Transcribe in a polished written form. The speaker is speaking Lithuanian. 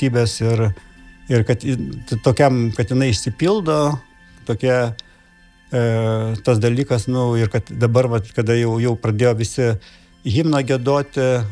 valstybės ir kad tokiam, kad jinai išsipildo, tokia tas dalykas, ir kad dabar, kada jau pradėjo visi himną giedoti,